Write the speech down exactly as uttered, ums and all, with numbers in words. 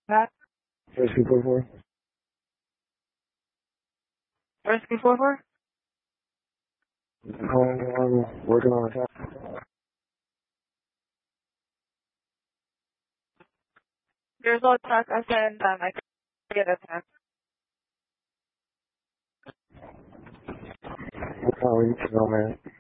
Pat? Rescue four four. Rescue four four? Calling on, working on a task. There's no attack. I send um, I get attack. What kind of you know, man?